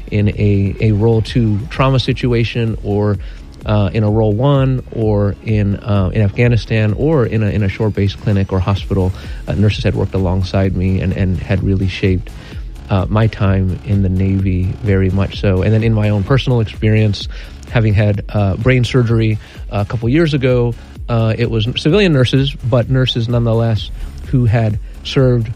in a Role 2 trauma situation, or in a Role 1, or in Afghanistan, or in a shore-based clinic or hospital. Nurses had worked alongside me and had really shaped my time in the Navy very much so. And then in my own personal experience, having had brain surgery a couple years ago, it was civilian nurses, but nurses nonetheless who had served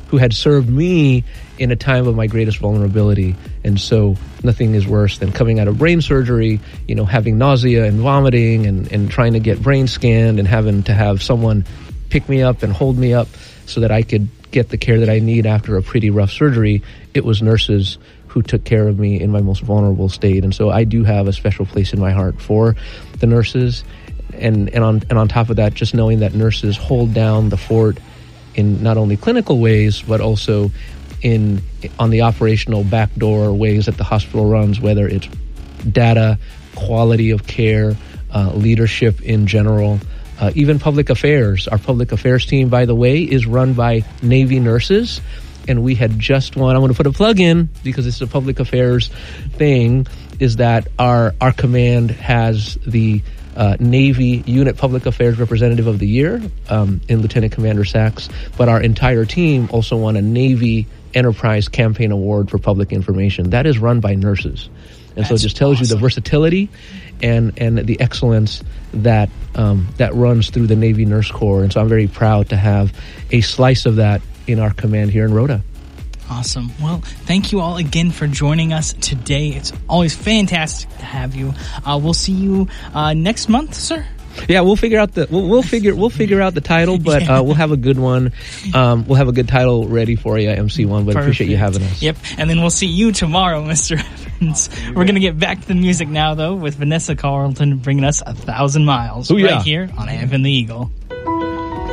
me in a time of my greatest vulnerability. And so nothing is worse than coming out of brain surgery, having nausea and vomiting and trying to get brain scanned and having to have someone pick me up and hold me up so that I could get the care that I need after a pretty rough surgery. It was nurses who took care of me in my most vulnerable state. And so I do have a special place in my heart for the nurses. And on top of that, just knowing that nurses hold down the fort in not only clinical ways, but also on the operational backdoor ways that the hospital runs, whether it's data, quality of care, leadership in general, even public affairs. Our public affairs team, by the way, is run by Navy nurses. And we had just won, I'm going to put a plug in because it's a public affairs thing, is that our command has the Navy Unit Public Affairs Representative of the Year in Lieutenant Commander Sachs, but our entire team also won a Navy Enterprise Campaign Award for Public Information. That is run by nurses. And so it just tells you the versatility and the excellence that runs through the Navy Nurse Corps. And so I'm very proud to have a slice of that in our command here in Rota. Awesome. Well, thank you all again for joining us today. It's always fantastic to have you. We'll see you next month, sir. Yeah, we'll figure out we'll figure out the title, but we'll have a good one. We'll have a good title ready for you, MC1. But Perfect. Appreciate you having us. Yep, and then we'll see you tomorrow, Mr. Evans. We're gonna get back to the music now, though, with Vanessa Carlton bringing us 1,000 Miles right here on Amp and the Eagle.